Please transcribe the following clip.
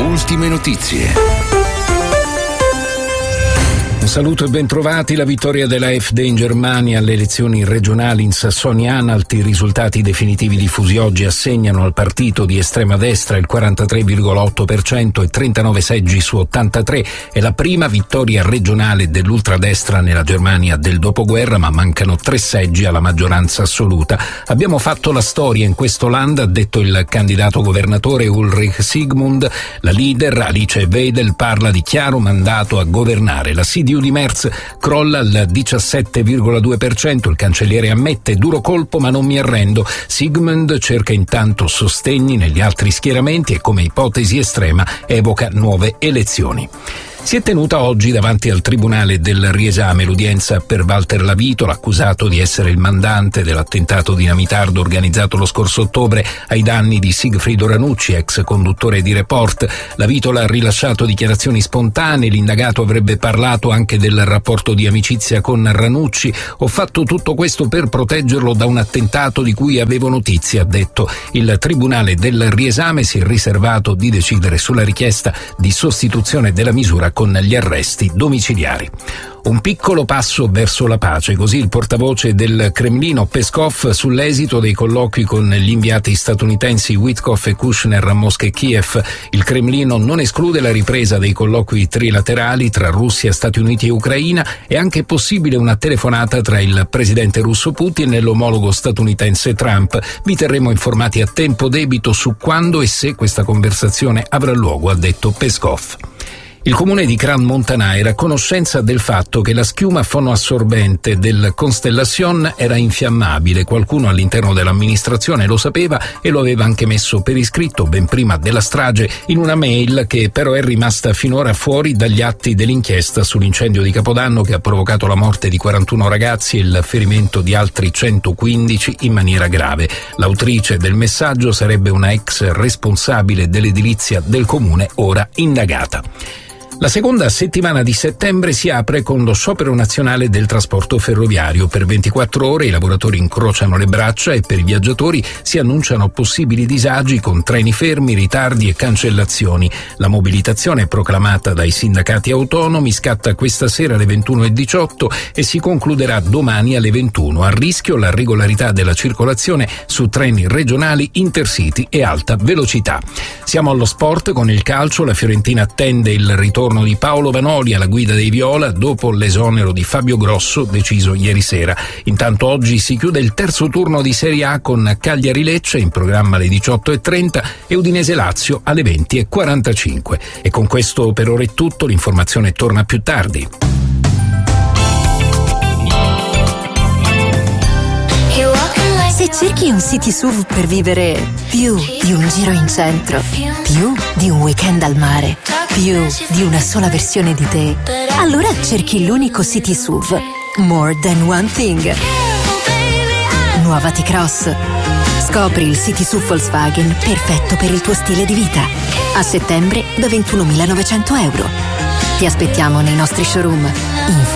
Ultime notizie. Un saluto e bentrovati. La vittoria della AfD in Germania alle elezioni regionali in Sassonia-Anhalt. I risultati definitivi diffusi oggi assegnano al partito di estrema destra il 43,8% e 39 seggi su 83. È la prima vittoria regionale dell'ultradestra nella Germania del dopoguerra, ma mancano 3 seggi alla maggioranza assoluta. Abbiamo fatto la storia in questo land, ha detto il candidato governatore Ulrich Siegmund. La leader Alice Weidel parla di chiaro mandato a governare. La CDU di Merz crolla al 17,2%, il cancelliere ammette duro colpo ma non mi arrendo. Siegmund cerca intanto sostegni negli altri schieramenti e come ipotesi estrema evoca nuove elezioni. Si è tenuta oggi davanti al Tribunale del Riesame l'udienza per Walter Lavitola, accusato di essere il mandante dell'attentato dinamitardo organizzato lo scorso ottobre ai danni di Sigfrido Ranucci, ex conduttore di Report. Lavitola ha rilasciato dichiarazioni spontanee, l'indagato avrebbe parlato anche del rapporto di amicizia con Ranucci. Ho fatto tutto questo per proteggerlo da un attentato di cui avevo notizia, ha detto. Il Tribunale del Riesame si è riservato di decidere sulla richiesta di sostituzione della misura con gli arresti domiciliari. Un piccolo passo verso la pace, così il portavoce del Cremlino Peskov sull'esito dei colloqui con gli inviati statunitensi Witkoff e Kushner a Mosca e Kiev. Il Cremlino non esclude la ripresa dei colloqui trilaterali tra Russia, Stati Uniti e Ucraina. È anche possibile una telefonata tra il presidente russo Putin e l'omologo statunitense Trump. Vi terremo informati a tempo debito su quando e se questa conversazione avrà luogo, ha detto Peskov. Il comune di Crans-Montana era a conoscenza del fatto che la schiuma fonoassorbente del Constellation era infiammabile. Qualcuno all'interno dell'amministrazione lo sapeva e lo aveva anche messo per iscritto ben prima della strage in una mail che però è rimasta finora fuori dagli atti dell'inchiesta sull'incendio di Capodanno che ha provocato la morte di 41 ragazzi e il ferimento di altri 115 in maniera grave. L'autrice del messaggio sarebbe una ex responsabile dell'edilizia del comune, ora indagata. La seconda settimana di settembre si apre con lo sciopero nazionale del trasporto ferroviario. Per 24 ore i lavoratori incrociano le braccia e per i viaggiatori si annunciano possibili disagi con treni fermi, ritardi e cancellazioni. La mobilitazione proclamata dai sindacati autonomi scatta questa sera alle 21:18 e si concluderà domani alle 21. A rischio la regolarità della circolazione su treni regionali, intercity e alta velocità. Siamo allo sport con il calcio. La Fiorentina attende il ritorno di Paolo Vanoli alla guida dei Viola dopo l'esonero di Fabio Grosso deciso ieri sera. Intanto oggi si chiude il terzo turno di Serie A con Cagliari-Lecce in programma alle 18:30 e Udinese-Lazio alle 20:45. E con questo per ora è tutto, l'informazione torna più tardi. Se cerchi un city SUV per vivere più di un giro in centro, più di un weekend al mare, più di una sola versione di te, allora cerchi l'unico city SUV More Than One Thing. Nuova T-Cross. Scopri il city SUV Volkswagen perfetto per il tuo stile di vita. A settembre da 21.900 euro. Ti aspettiamo nei nostri showroom.